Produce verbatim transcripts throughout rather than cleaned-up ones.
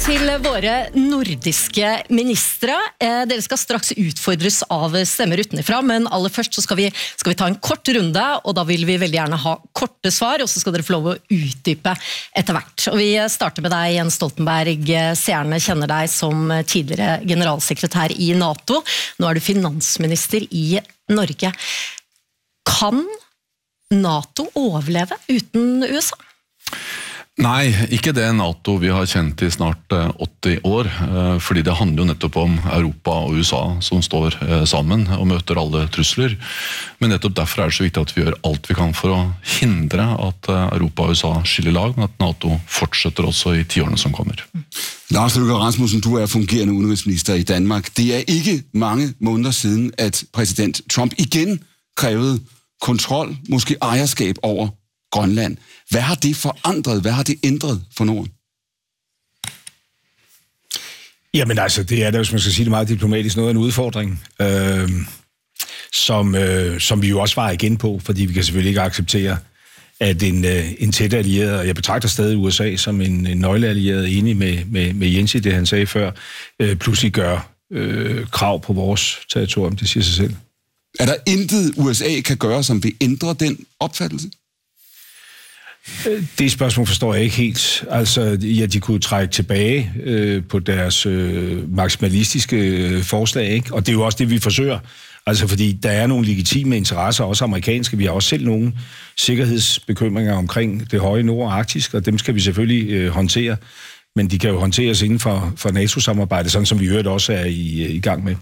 til våre nordiske ministre. Eh, dere skal straks utfordres av stemmer utenifra, men aller først så skal vi, skal vi ta en kort runde, og da vil vi veldig gjerne ha korte svar, og så skal dere få lov å utdype etter hvert. Og vi starter med deg, Jens Stoltenberg. Seerne kjenner deg som tidligere generalsekretær i NATO. Nå er du finansminister i Norge. Kan NATO overleve uten U S A? Nei, ikke det NATO vi har kjent i snart åtti år, fordi det handler jo nettopp om Europa og U S A som står sammen og møter alle trusler. Men nettopp derfor er det så viktig at vi gjør alt vi kan for å hindre at Europa og U S A skiller lag, men at NATO fortsetter også i tiårene som kommer. Lars Løkke Rasmussen, du er fungerende udenrigsminister i Danmark. Det er ikke mange måneder siden, at præsident Trump igen krævede kontrol, måske ejerskab over Grønland. Hvad har det forandret? Hvad har det ændret for Norden? Jamen altså, det er da, hvis man skal sige det meget diplomatisk, noget af en udfordring, øh, som, øh, som vi jo også svarer igen på, fordi vi kan selvfølgelig ikke acceptere, at en, øh, en tæt allieret, og jeg betragter stadig U S A som en, en nøgleallieret, enig med, med, med Jens i det, han sagde før, øh, pludselig gør øh, krav på vores territorium, det siger sig selv. Er der intet U S A kan gøre, som vil ændre den opfattelse? Det spørgsmål forstår jeg ikke helt. Altså, ja, de kunne trække tilbage øh, på deres øh, maksimalistiske øh, forslag, ikke? Og det er jo også det, vi forsøger. Altså, fordi der er nogle legitime interesser, også amerikanske. Vi har også selv nogle sikkerhedsbekymringer omkring det høje nord og Arktis, og dem skal vi selvfølgelig øh, håndtere. Men de kan jo håndteres inden for, for NATO-samarbejdet, sådan som vi øvrigt også er i, i gang med.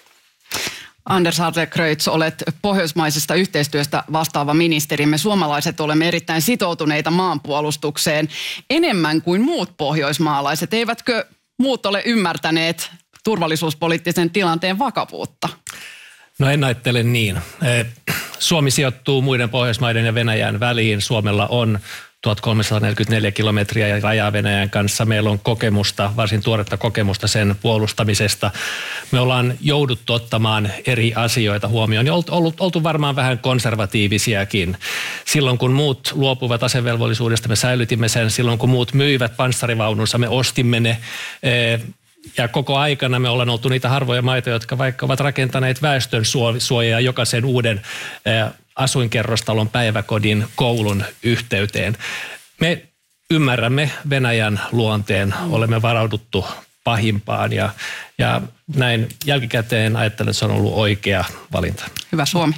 Anders Adlercreutz, olet pohjoismaisesta yhteistyöstä vastaava ministeri. Me suomalaiset olemme erittäin sitoutuneita maanpuolustukseen enemmän kuin muut pohjoismaalaiset. Eivätkö muut ole ymmärtäneet turvallisuuspoliittisen tilanteen vakavuutta? No en ajattele niin. Suomi sijoittuu muiden Pohjoismaiden ja Venäjän väliin. Suomella on tuhatkolmesataaneljäkymmentäneljä kilometriä rajaa Venäjän kanssa. Meillä on kokemusta, varsin tuoretta kokemusta sen puolustamisesta. Me ollaan jouduttu ottamaan eri asioita huomioon ja ollut, oltu varmaan vähän konservatiivisiakin. Silloin kun muut luopuivat asevelvollisuudesta, me säilytimme sen. Silloin kun muut myivät panssarivaununsa, me ostimme ne. Ja koko aikana me ollaan oltu niitä harvoja maita, jotka vaikka ovat rakentaneet väestön suojaa jokaisen uuden asuinkerrostalon, päiväkodin, koulun yhteyteen. Me ymmärrämme Venäjän luonteen, olemme varauduttu pahimpaan ja, ja näin jälkikäteen ajattelen, että se on ollut oikea valinta. Hyvä Suomi.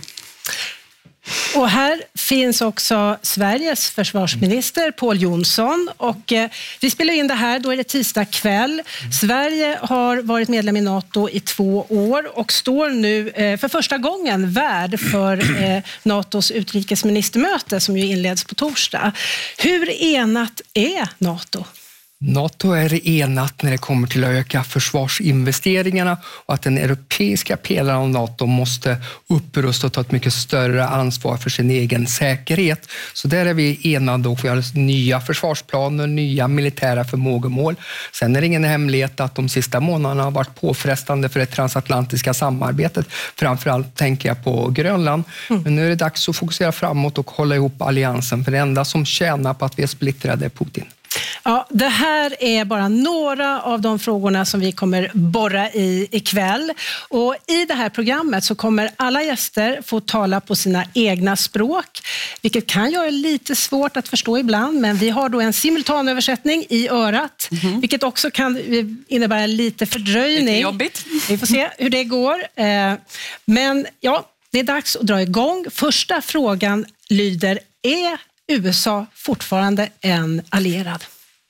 Och här finns också Sveriges försvarsminister Pål Jonsson och eh, vi spelar in det här, då är det tisdag kväll. Sverige har varit medlem i NATO i två år och står nu eh, för första gången värd för eh, NATOs utrikesministermöte som ju inleds på torsdag. Hur enat är NATO? NATO är enat när det kommer till att öka försvarsinvesteringarna och att den europeiska pelaren av NATO måste upprusta och ta ett mycket större ansvar för sin egen säkerhet. Så där är vi enade och vi har nya försvarsplaner, nya militära förmågemål. Sen är det ingen hemlighet att de sista månaderna har varit påfrestande för det transatlantiska samarbetet. Framförallt tänker jag på Grönland. Mm. Men nu är det dags att fokusera framåt och hålla ihop alliansen, för det enda som tjänar på att vi är splittrade är Putin. Ja, det här är bara några av de frågorna som vi kommer borra i ikväll. Och i det här programmet så kommer alla gäster få tala på sina egna språk, vilket kan göra lite svårt att förstå ibland, men vi har då en simultanöversättning i örat, mm-hmm. vilket också kan innebära lite fördröjning. Lite jobbigt. Vi får se hur det går. Men ja, det är dags att dra igång. Första frågan lyder: är U S A fortfarande en allierad?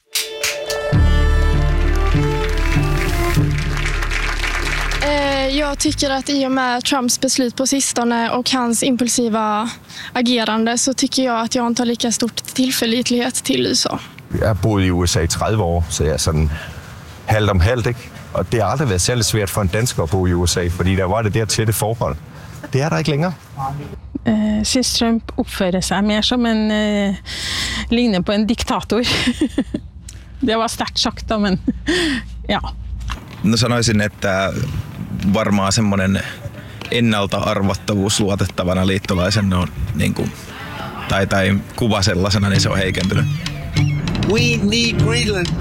Jag tycker att i och med Trumps beslut på sistone och hans impulsiva agerande så tycker jag att jag inte har lika stort tillförlitlighet till U S A. Jeg har boet i U S A i tredive år, så jeg er sådan halvt om halvt, ikke? Og det har aldrig været særligt svært for en dansker at bo i U S A, fordi der var det der tætte forhold. Det er der ikke længere. Jeg synes Trump oppfører seg mer som en eh, ligner på en diktator. Det var sterkt sagt da, men ja. No sanoisin, että varmaan semmoinen ennalta arvattavuus luotettavana liittolaisen on niin kuin, tai, tai kuva sellaisena, niin se on heikentynyt. We need Greenland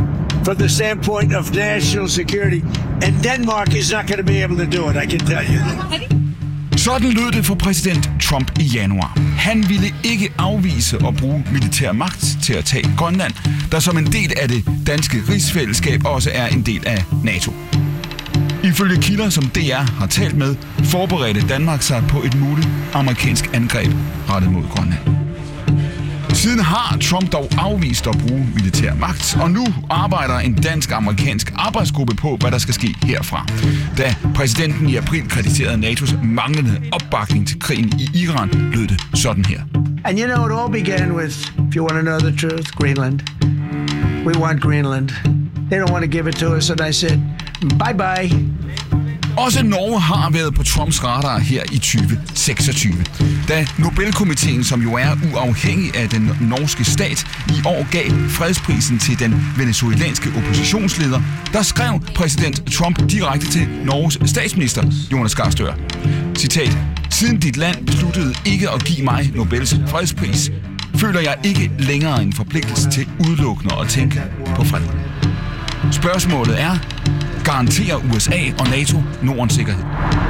from the standpoint of national security. And Denmark is not going to be able to do it, I can tell you. Sådan lød det for præsident Trump i januar. Han ville ikke afvise at bruge militær magt til at tage Grønland, der som en del af det danske rigsfællesskab også er en del af NATO. Ifølge kilder, som D R har talt med, forberedte Danmark sig på et muligt amerikansk angreb rettet mod Grønland. Siden har Trump dog afvist at bruge militær magt, og nu arbejder en dansk-amerikansk arbejdsgruppe på, hvad der skal ske herfra. Da præsidenten i april kritiserede NATO's manglende opbakning til krigen i Iran, lød det sådan her. And you know, it all began with, if you want to know the truth, Greenland. We want Greenland. They don't want to give it to us, and I said, bye-bye. Også Norge har været på Trumps radar her i tyve seksogtyve, da Nobelkomiteen, som jo er uafhængig af den norske stat, i år gav fredsprisen til den venezuelanske oppositionsleder, der skrev præsident Trump direkte til Norges statsminister, Jonas Gahr Støre. Citat: "Siden dit land besluttede ikke at give mig Nobels fredspris, føler jeg ikke længere en forpligtelse til udelukkende at tænke på fred." Spørgsmålet er, garanterer U S A og NATO Nordens sikkerhed?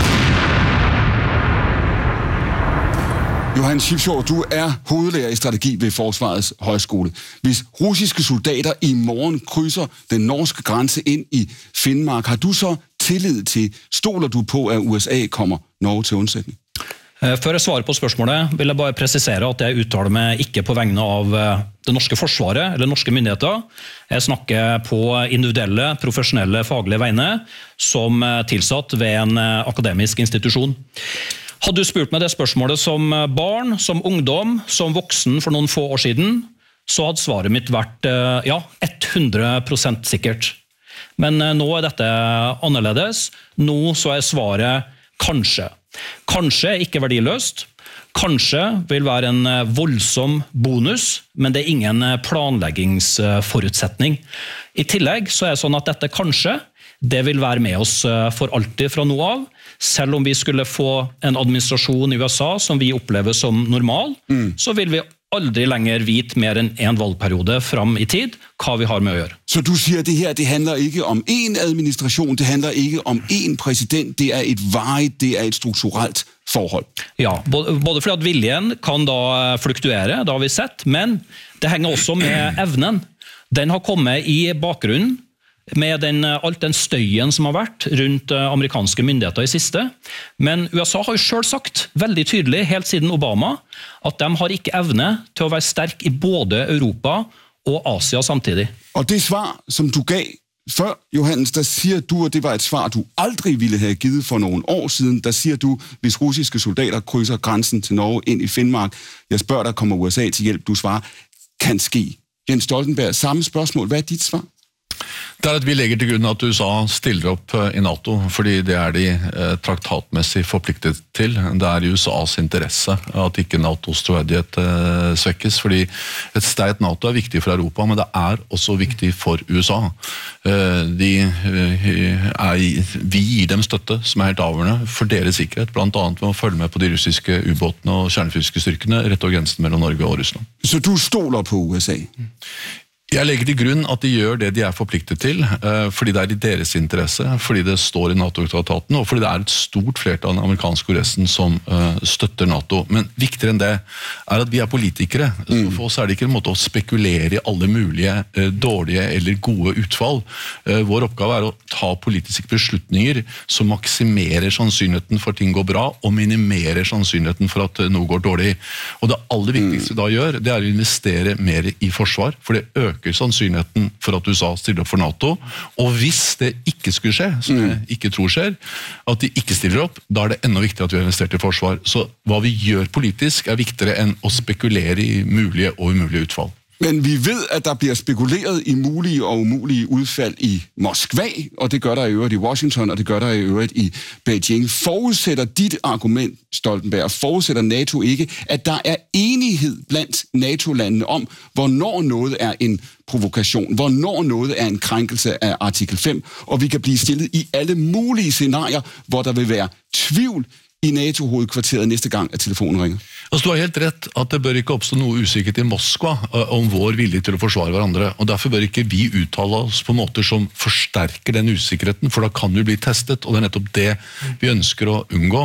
Johan Schiffsgaard, du er hovedlærer i strategi ved Forsvarets Højskole. Hvis russiske soldater i morgen krydser den norske grænse ind i Finnmark, har du så tillid til, stoler du på, at U S A kommer Norge til undsætning? Før jeg svarer på spørsmålet, vil jeg bare presisere at jeg uttaler meg ikke på vegne av det norske forsvaret eller norske myndigheter. Jeg snakker på individuelle, professionelle, faglige vegne som tilsatt ved en akademisk institusjon. Hadde du spurt meg det spørsmålet som barn, som ungdom, som voksen for noen få år siden, så hadde svaret mitt vært ja, hundre prosent sikkert. Men nå er dette annerledes. Nå så er svaret kanskje. Kanskje ikke verdiløst, kanskje vil være en voldsom bonus, men det er ingen planleggingsforutsetning. I tillegg så er det sånn at dette kanskje, det vil være med oss for alltid fra nå av, selv om vi skulle få en administrasjon i U S A som vi opplever som normal, mm. så vil vi aldri lenger vite mer enn en valgperiode fram i tid, hva vi har med å gjøre. Så du siger, at det her det handler ikke om en administration, det handler ikke om en præsident, det er et varigt, det er et strukturelt forhold? Ja, både fordi at viljen kan da fluktuere, det har vi sett, men det henger også med evnen. Den har kommet i bakgrunnen, med den, alt den støyen som har vært rundt amerikanske myndigheter i siste. Men U S A har jo selv sagt, veldig tydelig, helt siden Obama, at de har ikke evne til å være sterk i både Europa og Asia samtidig. Og det svar, som du gav før, Johannes, der siger du, at det var et svar, du aldrig ville have givet for nogle år siden. Der siger du, hvis russiske soldater krydser grænsen til Norge ind i Finnmark, jeg spørger dig, kommer U S A til hjælp? Du svarer, kan ske. Jens Stoltenberg, samme spørgsmål. Hvad er dit svar? Det er at vi legger til grunn at U S A stiller opp i NATO, fordi det er de eh, traktatmessig forpliktet til. Det er i U S A's interesse at ikke NATOs troverdighet eh, svekkes, fordi et sterkt NATO er viktig for Europa, men det er også viktig for U S A. Eh, de, eh, er, vi gir dem støtte som er helt avgjørende for deres sikkerhet, blant annet ved å følge med på de russiske ubåtene og kjernefysiske styrkene rett over grensen mellom Norge og Russland. Så du stoler på U S A? Jeg legger til grunn at de gjør det de er forpliktet til, fordi det er i deres interesse, fordi det står i NATO-traktaten, og fordi det er et stort flertall av den amerikanske kongressen som støtter NATO. Men viktigere enn det er at vi er politikere, så for oss er det ikke en måte å spekulere i alle mulige dårlige eller gode utfall. Vår oppgave er å ta politiske beslutninger som maksimerer sannsynligheten for at ting går bra, og minimerer sannsynligheten for at noe går dårlig. Og det aller viktigste da gjør, det er å investere mer i forsvar, for det øker sannsynligheten for at U S A stiller opp for NATO, og hvis det ikke skulle skje, som jeg ikke tror skjer, at de ikke stiller opp, da er det enda viktigere at vi har investert i forsvar. Så hva vi gjør politisk er viktigere enn å spekulere i mulige og umulige utfall. Men vi ved, at der bliver spekuleret i mulige og umulige udfald i Moskva, og det gør der i øvrigt i Washington, og det gør der i øvrigt i Beijing. Forudsætter dit argument, Stoltenberg, forudsætter NATO ikke, at der er enighed blandt NATO-landene om, hvornår noget er en provokation, hvornår noget er en krænkelse af artikel fem, og vi kan blive stillet i alle mulige scenarier, hvor der vil være tvivl i NATO-hovedkvarteret næste gang, at telefonen ringer? Altså, du har helt rett at det bør ikke oppstå noe usikkert i Moskva om vår vilje til å forsvare hverandre, og derfor bør ikke vi uttale oss på måter som forsterker den usikkerheten, for da kan vi bli testet, og det er nettopp det vi ønsker å unngå.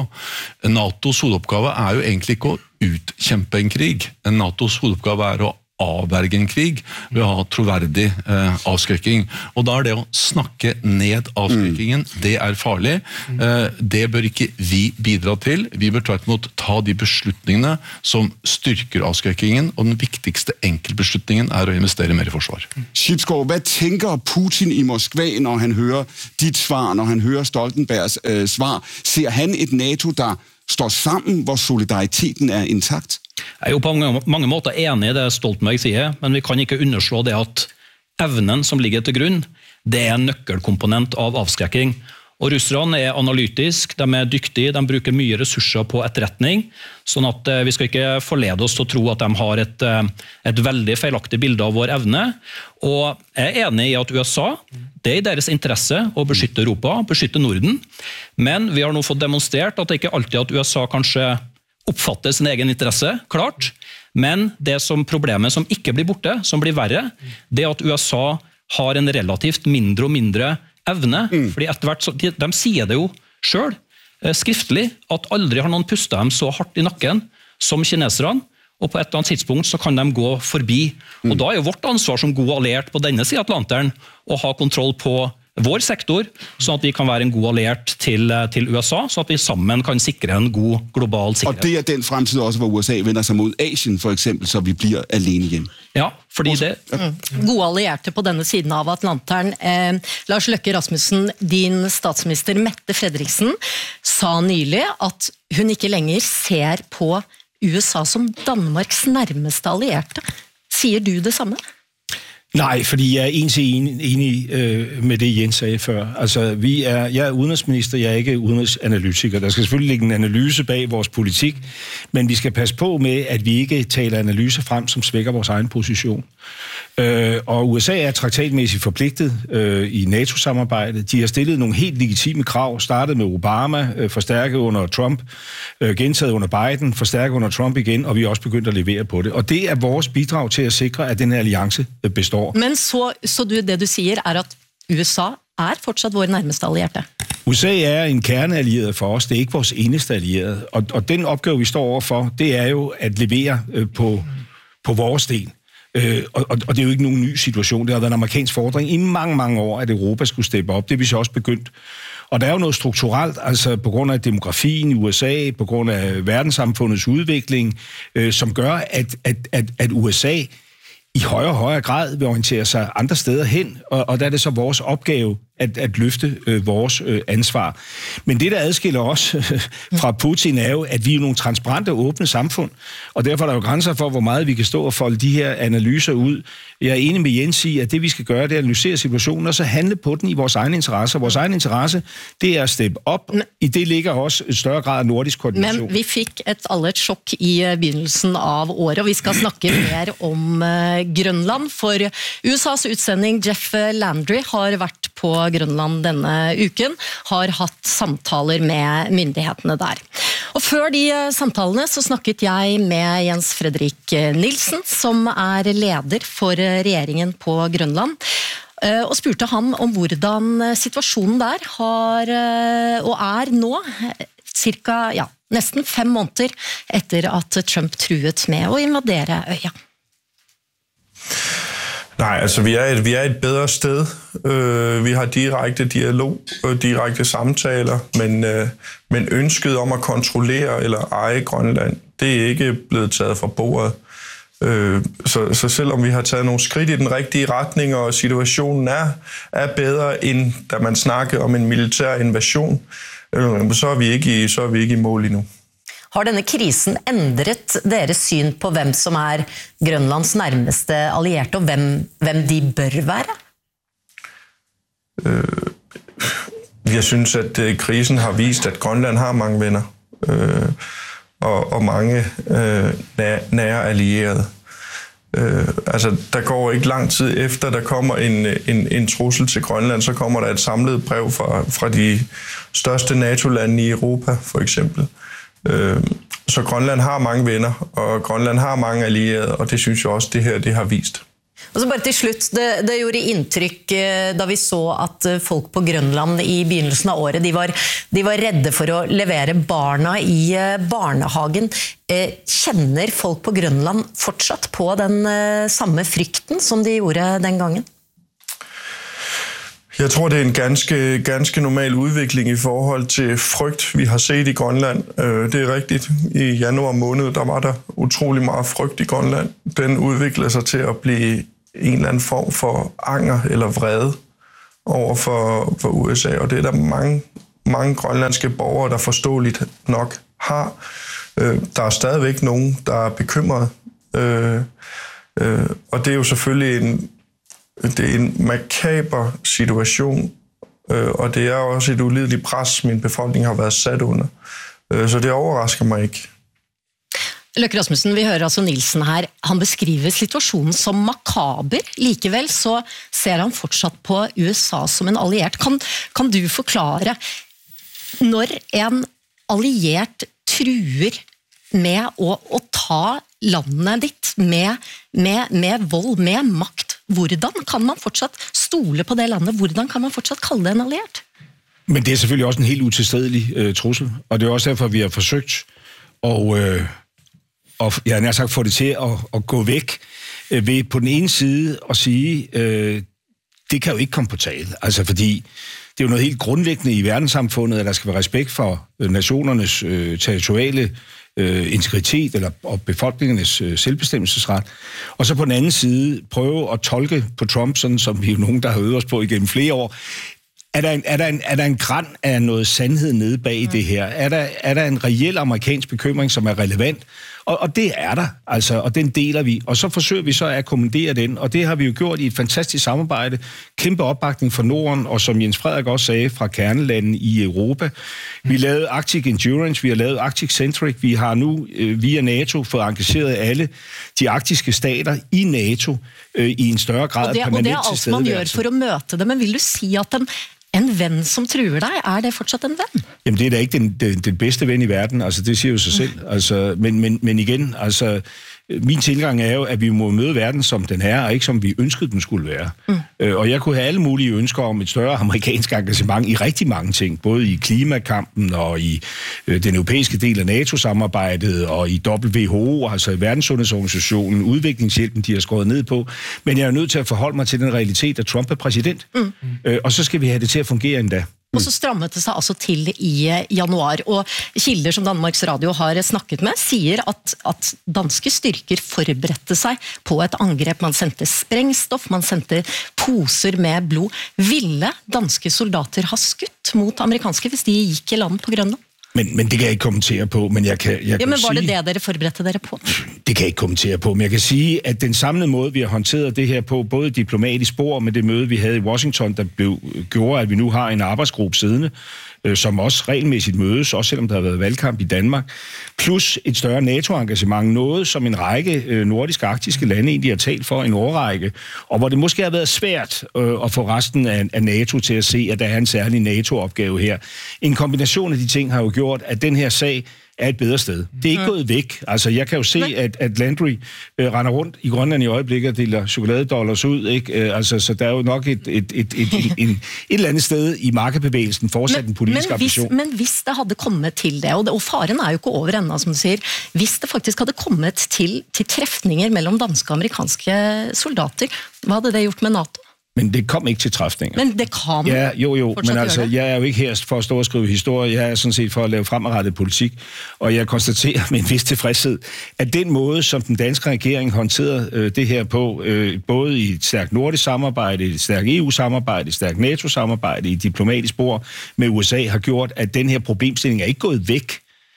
NATOs hovedoppgave er jo egentlig ikke å utkjempe en krig. NATOs hovedoppgave er å avverge en krig ved å ha troverdig eh, avskrekking. Og da er det å snakke ned avskrekkingen, mm. det er farlig. Eh, det bør ikke vi bidra til. Vi bør tvert imot ta de beslutningene som styrker avskrekkingen, og den viktigste enkeltbeslutningen er å investere mer i forsvar. Schibsgaard, hvad tænker Putin i Moskva, når han hører dit svar, når han hører Stoltenbergs øh, svar? Ser han et NATO, der står sammen, hvor solidariteten er intakt? Jeg er jo på mange, mange måter enig i det Stoltenberg sier, men vi kan ikke underslå det at evnen som ligger til grunn, det er en nøkkelkomponent av avskrekking. Og russerne er analytisk, de er dyktige, de bruker mye ressurser på etterretning, sånn at vi skal ikke forlede oss til å tro at de har et, et veldig feilaktig bilde av vår evne. Og jeg er enig i at U S A, det er i deres interesse å beskytte Europa, beskytte Norden, men vi har nå fått demonstrert at det ikke alltid at U S A kanskje oppfatter sin egen interesse, klart, men det som problemet som ikke blir borte, som blir verre, det er at U S A har en relativt mindre og mindre evne, mm. fordi etter hvert, de, de sier det jo selv, skriftlig, at aldri har noen pustet dem så hardt i nakken som kineserne, og på et eller annet tidspunkt så kan de gå forbi. Mm. Og da er jo vårt ansvar som god alliert på denne siden av Atlanteren å ha kontroll på vår sektor, sånn at vi kan være en god alliert til, til U S A, så at vi sammen kan sikre en god global sikkerhet. Og det er den fremtid også, hvor U S A vender seg mot Asien, for eksempel, så vi blir alene igjen. Ja, fordi det... Mm. Gode allierte på denne siden av Atlanteren. Eh, Lars Løkke Rasmussen, din statsminister Mette Frederiksen, sa nylig at hun ikke lenger ser på U S A som Danmarks nærmeste allierte. Sier du det samme? Nej, fordi jeg er en til en enig øh, med det, Jens sagde før. Altså, vi er, jeg er udenrigsminister, jeg er ikke udenrigsanalytiker. Der skal selvfølgelig ligge en analyse bag vores politik, men vi skal passe på med, at vi ikke taler analyser frem, som svækker vores egen position. Øh, og U S A er traktatmæssigt forpligtet øh, i NATO-samarbejdet. De har stillet nogle helt legitime krav, startet med Obama, øh, forstærket under Trump, øh, gentaget under Biden, forstærket under Trump igen, og vi er også begyndt at levere på det. Og det er vores bidrag til at sikre, at den her alliance består. Men så, så du, det du sier er at U S A er fortsatt vår nærmeste allierte? U S A er en kerneallieret for os, det er ikke vores eneste allierede. Og, og den opgave, vi står overfor, det er jo at levere øh, på, på vores del. Øh, og, og det er jo ikke nogen ny situation. Det har været en amerikansk fordring i mange, mange år, at Europa skulle steppe op. Det er vi så også begyndt. Og der er jo noget strukturelt, altså på grund af demografien i U S A, på grund af verdenssamfundets udvikling, øh, som gør, at, at, at, at U S A i højere og højere grad vil orientere sig andre steder hen, og, og der er det så vores opgave at, at løfte øh, vores øh, ansvar. Men det, der adskiller os øh, fra Putin, er jo, at vi er nogle transparente og åbne samfund, og derfor er der jo grænser for, hvor meget vi kan stå og folde de her analyser ud. Jeg er enig med Jens i, at det, vi skal gøre, det er at analysere situationen, og så handle på den i vores egen interesse. Vores egen interesse, det er at steppe op. I det ligger også et større grad af nordisk koordination. Men vi fik et, alle et chok i begynnelsen av året, og vi skal snakke mer om uh, Grønland, for U S A's utsending Jeff Landry har vært på Grønland denne uken, har hatt samtaler med myndighetene der. Og før de samtalene så snakket jeg med Jens Fredrik Nilsen, som er leder for regjeringen på Grønland, og spurte ham om hvordan situasjonen der har, og er nå, cirka, ja, nesten fem måneder etter at Trump truet med å invadere øya. Nej, altså vi er et, vi er et bedre sted. Uh, vi har direkte dialog og direkte samtaler, men, uh, men ønsket om at kontrollere eller eje Grønland, det er ikke blevet taget fra bordet. Uh, så, så selvom vi har taget nogle skridt i den rigtige retning, og situationen er, er bedre end da man snakkede om en militær invasion, uh, så er vi ikke i, så er vi ikke i mål endnu. Har denne krisen endret deres syn på hvem som er Grønlands nærmeste allierte, og hvem, hvem de bør være? Uh, jeg synes, at uh, krisen har vist, at Grønland har mange venner, uh, og, og mange uh, nære, nære allierede. Øh, altså, der går ikke lang tid efter, der kommer en, en, en trussel til Grønland, så kommer der et samlet brev fra, fra de største NATO-lande i Europa, for eksempel. Øh, så Grønland har mange venner, og Grønland har mange allierede, og det synes jeg også, det her det har vist. Og så bare til slutt, det, det gjorde inntrykk da vi så at folk på Grønland i begynnelsen av året, de var, de var redde for å levere barna i barnehagen. Kjenner folk på Grønland fortsatt på den samme frykten som de gjorde den gangen? Jeg tror, det er en ganske, ganske normal udvikling i forhold til frygt, vi har set i Grønland. Det er rigtigt. I januar måned, der var der utrolig meget frygt i Grønland. Den udviklede sig til at blive en eller anden form for anger eller vrede over for, for U S A, og det er der mange, mange grønlandske borgere, der forståeligt nok har. Der er stadigvæk nogen, der er bekymrede, og det er jo selvfølgelig en Det er en makaber situation, og det er også et ulideligt pres, min befolkning har været sat under. Så det overrasker mig ikke. Løkke Rasmussen, vi hører altså Nielsen her. Han beskriver situasjonen som makaber. Likevel så ser han fortsatt på U S A som en alliert. Kan, kan du forklare, når en alliert truer med å, å ta landet ditt med, med, med vold, med makt, hvordan kan man fortsatt stole på det landet? Hvordan kan man fortsatt kalle det en alliert? Men det er selvfølgelig også en helt utilstedelig øh, trussel, og det er også derfor, vi har forsøgt at, øh, og, jeg har nær sagt, få det til at, at gå væk øh, ved på den ene side at sige, øh, det kan jo ikke komme på tale, altså fordi det er jo noget helt grundlæggende i verdenssamfundet, at der skal være respekt for øh, nationernes øh, territoriale øh, integritet eller, og befolkningernes øh, selvbestemmelsesret. Og så på den anden side prøve at tolke på Trump, sådan som vi jo nogen, der har øvet os på igennem flere år. Er der en, er der en, er der en græn af noget sandhed nede bag mm. det her? Er der, er der en reel amerikansk bekymring, som er relevant? Og, og det er der, altså, og den deler vi. Og så forsøger vi så at akkommodere den, og det har vi jo gjort i et fantastisk samarbejde. Kæmpe opbakning fra Norden, og som Jens Frederik også sagde, fra kernelandene i Europa. Vi lavede Arctic Endurance, vi har lavet Arctic Centric, vi har nu øh, via NATO fået engageret alle de arktiske stater i NATO øh, i en større grad af permanent tilstedeværelse. Og det er alt man gjør for at møte det, men vil du sige, at den en ven som truer dig, er det fortsat en ven? Jamen, det er da ikke den, den, den bedste ven i verden, altså det siger jo sig selv. Altså, men, men, men igen, altså, min tilgang er jo, at vi må møde verden, som den er, og ikke som vi ønskede, den skulle være. Mm. Øh, og jeg kunne have alle mulige ønsker om et større amerikansk engagement i rigtig mange ting, både i klimakampen og i øh, den europæiske del af NATO-samarbejdet og i W H O, altså i Verdenssundhedsorganisationen, udviklingshjælpen, de har skåret ned på. Men jeg er nødt til at forholde mig til den realitet, at Trump er præsident. Mm. Øh, og så skal vi have det til at fungere endda. Og så strammet det seg altså til i januar, og kilder som Danmarks Radio har snakket med, sier at, at danske styrker forberedte seg på et angrep. Man sendte sprengstoff, man sendte poser med blod. Ville danske soldater ha skutt mot amerikanske hvis de gikk i land på Grønland? Men, men det kan jeg ikke kommentere på, men jeg kan, jeg ja, kan men var det sige, det, dere forberedte dere på? Det kan jeg ikke kommentere på, men jeg kan sige, at den samlede måde, vi har håndteret det her på, både diplomatisk spor med det møde, vi havde i Washington, der blev, gjorde, at vi nu har en arbejdsgruppe siddende, øh, som også regelmæssigt mødes, også selvom der har været valgkamp i Danmark, plus et større NATO-engagement, noget som en række øh, nordiske arktiske lande egentlig har talt for en årrække, og hvor det måske har været svært øh, at få resten af, af NATO til at se, at der er en særlig NATO-opgave her. En kombination af de ting har jo gjort, at den her sag er et bedre sted. Det er ikke mm. gået væk. Altså, jeg kan jo se, at, at Landry øh, render rundt i Grønland i øjeblikket og deler chokoladedollars ud, ikke? Øh, altså, så der er jo nok et, et, et, et, et, en, et eller andet sted i markebevægelsen fortsat en politisk men hvis, ambition. men hvis det hadde kommet til det, og, det, og faren er jo ikke over enda, som du sier, hvis det faktisk hadde kommet til, til trefninger mellom danske og amerikanske soldater, hvad hadde det gjort med NATO? Men det kom ikke til træfninger. Men det kom. Ja, jo, jo. Men altså, jeg er jo ikke her for at stå og skrive historie. Jeg er sådan set for at lave fremadrettet politik. Og jeg konstaterer med en vis tilfredshed, at den måde, som den danske regering håndterede øh, det her på, øh, både i et stærkt nordisk samarbejde, et stærkt E U-samarbejde, et stærkt NATO-samarbejde, i et diplomatisk spor med U S A, har gjort, at den her problemstilling er ikke gået væk.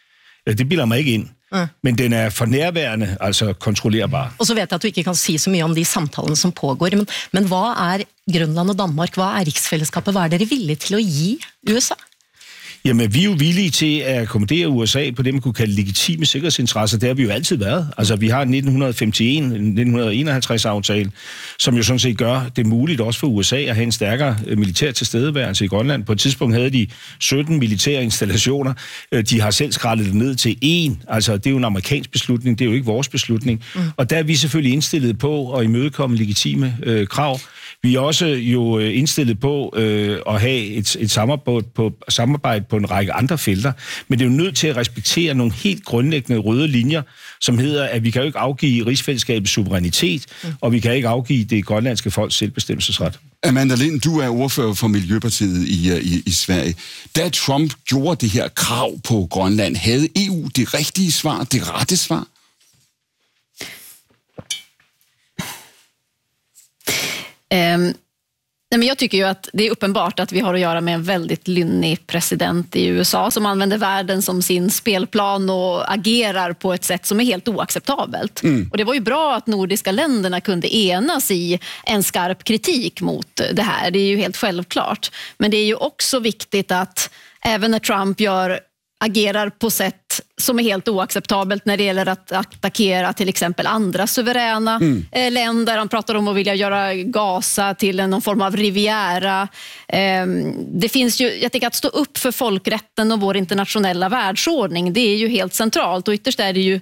Det bilder mig ikke ind. Mm. Men den er for nærværende, altså kontrollerbar. Og så vet jeg, at du ikke kan si så mye om de samtalene som pågår, men, men hvad er Grønland og Danmark, hvad er riksfællesskapet, hvad er dere villige til at give U S A? Jamen, vi er jo villige til at akkommodere U S A på det, man kunne kalde legitime sikkerhedsinteresser. Det har vi jo altid været. Altså, vi har en nitten femtiens, nitten enoghalvtreds-aftale, som jo sådan set gør det muligt også for U S A at have en stærkere militær tilstedeværelse i Grønland. På et tidspunkt havde de sytten militære installationer. De har selv skrællet det ned til én. Altså, det er jo en amerikansk beslutning, det er jo ikke vores beslutning. Mm. Og der er vi selvfølgelig indstillet på at imødekomme legitime øh, krav. Vi er også jo indstillet på øh, at have et, et samarbejde, på, samarbejde på en række andre felter, men det er jo nødt til at respektere nogle helt grundlæggende røde linjer, som hedder, at vi kan jo ikke afgive rigsfællesskabets suverænitet, mm. og vi kan ikke afgive det grønlandske folks selvbestemmelsesret. Amanda Lind, du er ordfører for Miljøpartiet i, i, i Sverige. Da Trump gjorde det her krav på Grønland, havde E U det rigtige svar, det rette svar? Um, nej men jag tycker ju att det är uppenbart att vi har att göra med en väldigt lynnig president i U S A som använder världen som sin spelplan och agerar på ett sätt som är helt oacceptabelt. Mm. Och det var ju bra att nordiska länderna kunde enas i en skarp kritik mot det här. Det är ju helt självklart. Men det är ju också viktigt att även när Trump gör agerar på sätt som är helt oacceptabelt när det gäller att attackera till exempel andra suveräna mm. eh, länder. Han pratar om att vilja göra Gaza till en, någon form av riviera. Eh, det finns ju, jag tänker att stå upp för folkrätten och vår internationella världsordning, det är ju helt centralt och ytterst är det ju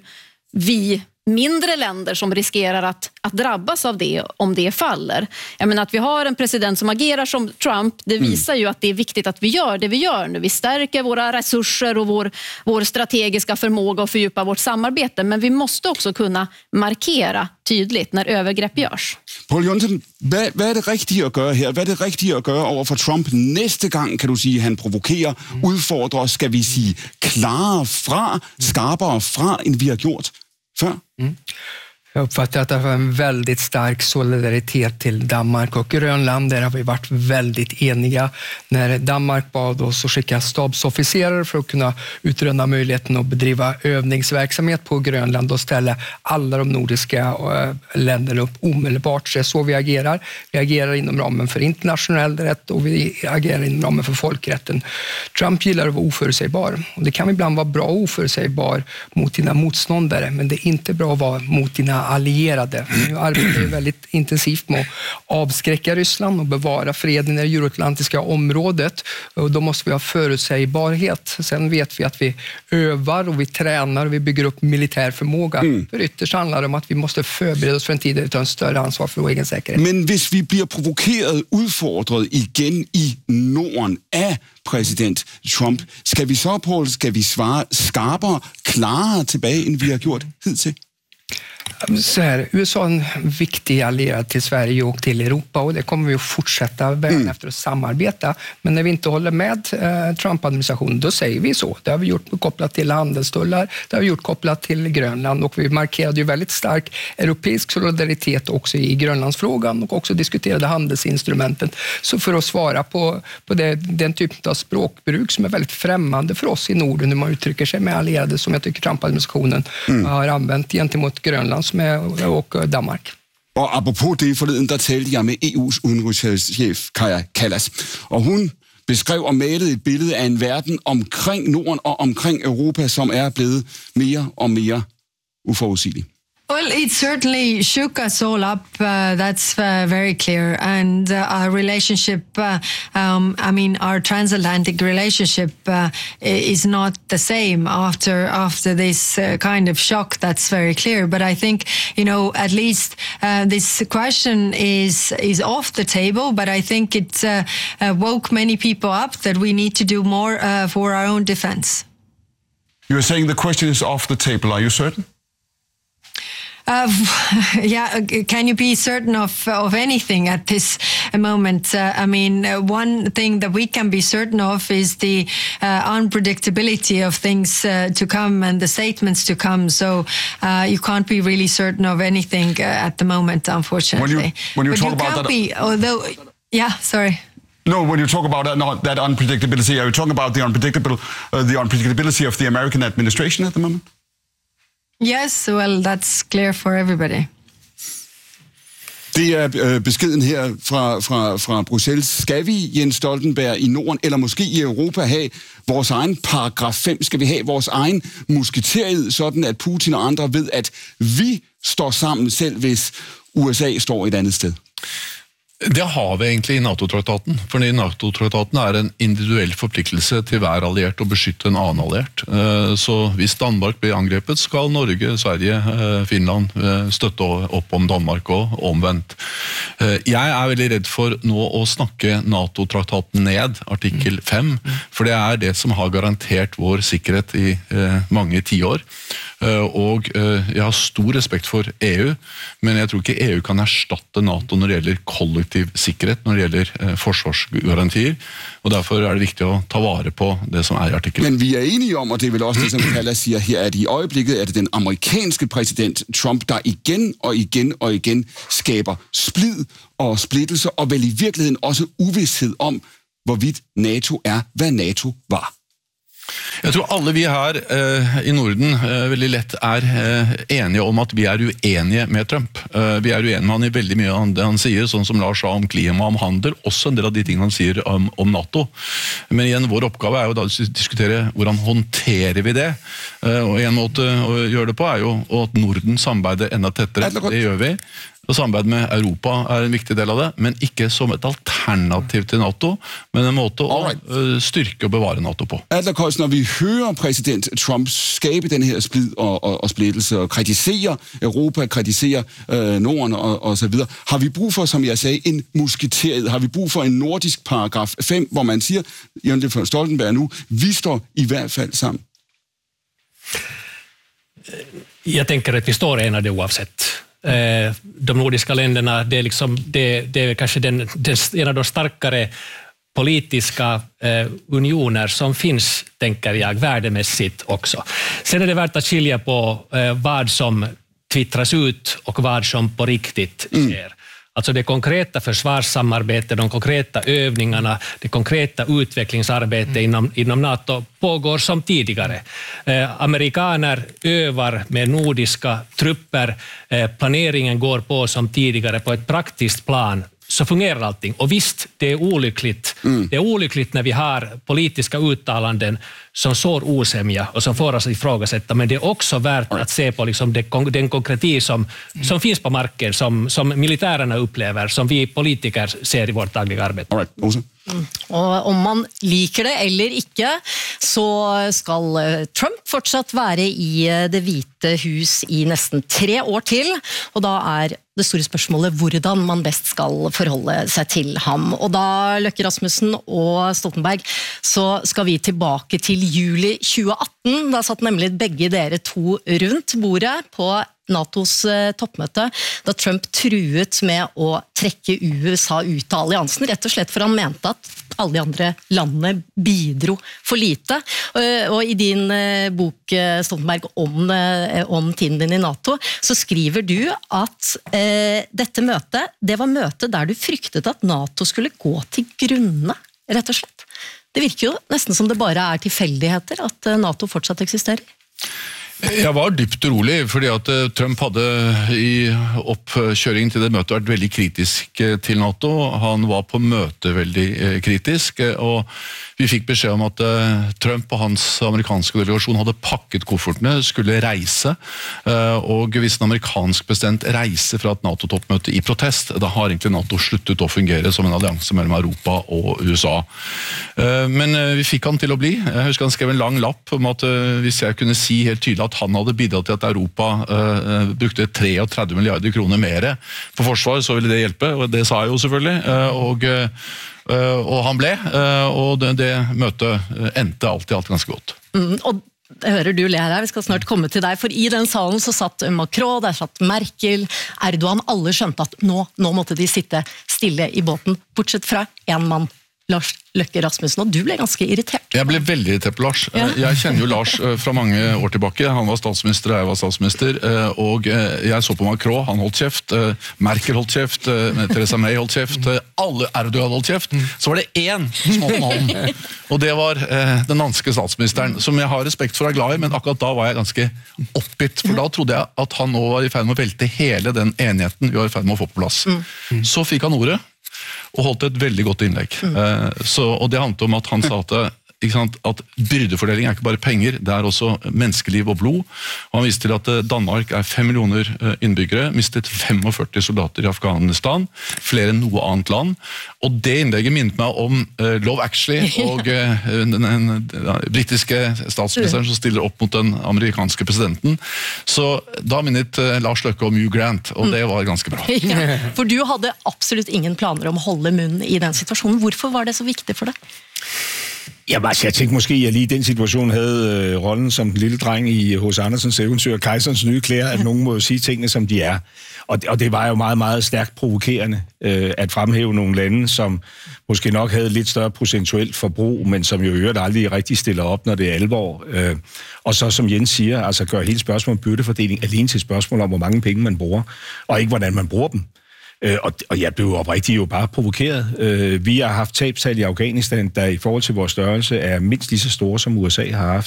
vi mindre länder som riskerar att, att drabbas av det om det faller. Jag menar att vi har en president som agerar som Trump, det visar ju att det är viktigt att vi gör det vi gör nu. Vi stärker våra resurser och vår, vår strategiska förmåga att fördjupa vårt samarbete, men vi måste också kunna markera tydligt när övergrepp görs. Poul Jonsson, hvad, hvad er det rigtige at gøre her? Hvad er det rigtige at gøre over for Trump næste gang, kan du sige, han provokerer, udfordrer, skal vi sige, klarere fra, skarpere fra, end vi har gjort før? Mm. Jag uppfattar att det var en väldigt stark solidaritet till Danmark och Grönland. Där har vi varit väldigt eniga. När Danmark bad oss att skicka stabsofficerare för att kunna utröna möjligheten att bedriva övningsverksamhet på Grönland och ställa alla de nordiska länderna upp omedelbart. Så är så vi agerar. Vi agerar inom ramen för internationell rätt och vi agerar inom ramen för folkrätten. Trump gillar att vara oförutsägbar. Och det kan ibland vara bra och oförutsägbar mot dina motståndare, men det är inte bra att vara mot dina allierade. Nu arbetar vi väldigt intensivt med att avskräcka Ryssland och bevara freden i det euroatlantiska området. Och då måste vi ha förutsägbarhet. Sen vet vi att vi övar och vi tränar och vi bygger upp militär förmåga. Mm. För ytterst handlar det om att vi måste förbereda oss för en tid där vi tar en större ansvar för vår egen säkerhet. Men hvis vi bliver provokeret, udfordret igen i Norden af præsident Trump, skal vi så, Poul, skal vi svare skarpere, klarere tilbage, end vi har gjort hidtil? Så här, U S A är en viktig allierad till Sverige och till Europa och det kommer vi att fortsätta vägen mm. efter att samarbeta. Men när vi inte håller med eh, Trump-administrationen, då säger vi så. Det har vi gjort kopplat till handelstullar, det har vi gjort kopplat till Grönland och vi markerade ju väldigt stark europeisk solidaritet också i Grönlandsfrågan och också diskuterade handelsinstrumentet. Så för att svara på, på det, den typen av språkbruk som är väldigt främmande för oss i Norden, hur man uttrycker sig med allierade som jag tycker Trump-administrationen mm. har använt gentemot Grönland och Danmark. Og apropos det, forleden der talte jeg med E U's udenrigschef Kaja Kallas, og hun beskrev og malede et billede af en verden omkring Norden og omkring Europa, som er blevet mere og mere uforudsigelig. Well, it certainly shook us all up. Uh, that's uh, very clear. And uh, our relationship, uh, um, I mean, our transatlantic relationship uh, is not the same after after this uh, kind of shock. That's very clear. But I think, you know, at least uh, this question is is off the table. But I think it uh, uh, woke many people up that we need to do more uh, for our own defense. You're saying the question is off the table. Are you certain? Uh, yeah, can you be certain of of anything at this moment? Uh, I mean, uh, one thing that we can be certain of is the uh, unpredictability of things uh, to come and the statements to come. So uh, you can't be really certain of anything uh, at the moment, unfortunately. When you, when you but talk you about can't that, be, although, yeah, sorry. No, when you talk about that, not that unpredictability, are you talking about the unpredictable, uh, the unpredictability of the American administration at the moment? Yes, well, that's clear for everybody. Det er beskeden her fra, fra, fra Bruxelles. Skal vi, Jens Stoltenberg, i Norden, eller måske i Europa, have vores egen paragraf fem? Skal vi have vores egen musketeriet, sådan at Putin og andre ved, at vi står sammen selv, hvis U S A står et andet sted? Det har vi egentlig i NATO-traktaten, for i NATO-traktaten er en individuell forpliktelse til hver alliert å beskytte en annen alliert. Så hvis Danmark blir angrepet, skal Norge, Sverige, Finland støtte opp om Danmark og omvendt. Jeg er veldig redd for nå å snakke NATO-traktaten ned, artikkel fem, for det er det som har garantert vår sikkerhet i mange tiår. Og jeg har stor respekt for E U, men jeg tror ikke E U kan erstatte NATO når det gjelder kollektiv sikkerhet, når det gjelder forsvarsgarantier, og derfor er det viktig å ta vare på det som er i artikkel. Men vi er enige om, og det er vel også det, som Kallas siger her, at i øjeblikket er det den amerikanske præsident Trump, der igen og igen og igen skaber splid og splittelse, og vel i virkeligheden også uvidshed om, hvorvidt NATO er, hvad NATO var. Jeg tror alle vi her eh, i Norden eh, veldig lett er eh, enige om at vi er uenige med Trump. Eh, vi er uenige med han i veldig mye av det han sier, sånn som Lars sa om klima, om handel, også en del av de tingene han sier om, om NATO. Men igjen, vår oppgave er jo da å diskutere hvordan håndterer vi det. Eh, og en måte å gjøre det på er jo at Norden samarbeider enda tettere. Det gjør vi. Og samarbeid med Europa er en viktig del av det, men ikke som et alternativ til NATO, men en måte å uh, styrke og bevare NATO på. Adler Kols, når vi hører præsident Trump skabe den her splid og, og, og splittelse, og kritisere Europa, kritisere øh, Norden og, og så videre, har vi brug for, som jeg sagde, en musketeret? Har vi brug for en nordisk paragraf fem, hvor man siger, Jens Stoltenberg nu, vi står i hvert fall sammen? Jag tänker att vi står enade oavsett. De nordiska länderna, det är, liksom, det, det är kanske den, den, en av de starkare politiska eh, unioner som finns, tänker jag, värdemässigt också. Sen är det värt att skilja på eh, vad som twittras ut och vad som på riktigt sker. Mm. Alltså det konkreta försvarssamarbetet, de konkreta övningarna, det konkreta utvecklingsarbetet mm. inom, inom NATO pågår som tidigare. Eh, amerikaner övar med nordiska trupper, eh, planeringen går på som tidigare på ett praktiskt plan. Så fungerar allting. Och visst, det är olyckligt. Mm. Det är olyckligt när vi har politiska uttalanden som sår osämja och som får oss ifrågasätta, men det är också värt att se på liksom det, den konkreti som, som finns på marken, som, som militärerna upplever, som vi politiker ser i vårt dagliga arbete. All right. Også. Mm. Og om man liker det eller ikke, så skal Trump fortsatt være i Det hvite hus i nesten tre år til, og da er det store spørsmålet hvordan man best skal forholde seg til ham. Og da, Løkke Rasmussen og Stoltenberg, så skal vi tilbake til juli tjue atten. Da satt nemlig begge dere to rundt bordet på NATOs toppmøte, da Trump truet med å trekke U S A ut av alliansen, rett og slett for han mente at alle de andre landene bidro for lite. Og i din bok, Stoltenberg, om, om tiden din i NATO, så skriver du at eh, dette møtet, det var møtet der du fryktet at NATO skulle gå til grunne, rett og slett. Det virker jo nesten som det bare er tilfeldigheter at NATO fortsatt eksisterer. Jeg var dypt urolig, fordi at Trump hadde i oppkjøringen til det møtet vært veldig kritisk til NATO. Han var på møte veldig kritisk, og vi fikk beskjed om at Trump og hans amerikanske delegasjon hadde pakket koffertene, skulle reise, og hvis en amerikansk president reiser fra et NATO-toppmøte i protest, da har egentlig NATO sluttet å fungere som en allianse mellom Europa og U S A. Men vi fikk han til å bli. Jeg husker han skrev en lang lapp om at hvis jeg kunne si helt tydelig at han hadde bidratt til at Europa uh, brukte treogtredve milliarder kroner mer på forsvar, så ville det hjelpe, og det sa jeg jo selvfølgelig, uh, og, uh, og han ble, uh, og det, det møtet endte alt i alt ganske godt. Mm, og jeg hører du ler her, vi skal snart komme til deg, for i den salen så satt Macron, der satt Merkel, Erdogan, alle skjønte at nå, nå måtte de sitte stille i båten, bortsett fra en mann. Lars Løkke Rasmussen, og du ble ganske irritert. Jeg ble veldig irritert på Lars. Ja. Jeg kjenner jo Lars fra mange år tilbake. Han var statsminister, og jeg var statsminister. Og jeg så på Macron, han holdt kjeft. Merkel holdt kjeft. Theresa May holdt kjeft. Alle Erdogan holdt kjeft. Så var det én som holdt hånden. Og det var den danske statsministeren, som jeg har respekt for og er glad i, men akkurat da var jeg ganske oppgitt. For da trodde jeg at han nå var i ferd med å velte hele den enigheten vi var i ferd med å få på plass. Så fikk han ordet. Og holdt et veldig godt innlegg. Mm. Uh, så, og det handlet om at han sa at, ikke sant, at byrdefordeling er ikke bare penger, det er også menneskeliv og blod. Og han viste til at Danmark er fem millioner innbyggere, mistet femogførti soldater i Afghanistan, flere enn noe annet land. Og det innlegget minnet meg om uh, Love Actually og uh, den, den, den britiske statsministeren som stiller opp mot den amerikanske presidenten. Så da minnet uh, Lars Løkke om Hugh Grant, og det var ganske bra. Ja, for du hadde absolutt ingen planer om å holde munn i den situasjonen. Hvorfor var det så viktig for deg? Jamen, altså, jeg tænkte måske, at jeg lige i den situation havde øh, rollen som den lille dreng i H C Andersens eventyr, Kejserens nye klæder, at nogen må jo sige tingene, som de er. Og det, og det var jo meget, meget stærkt provokerende øh, at fremhæve nogle lande, som måske nok havde lidt større procentuelt forbrug, men som jo i øvrigt aldrig rigtig stiller op, når det er alvor. Øh, og så, som Jens siger, altså gør hele spørgsmålet om byrdefordeling alene til et spørgsmål om, hvor mange penge man bruger, og ikke hvordan man bruger dem. Øh, og, og jeg blev oprigtigt jo bare provokeret. Øh, vi har haft tabstal i Afghanistan, der i forhold til vores størrelse er mindst lige så store, som U S A har haft.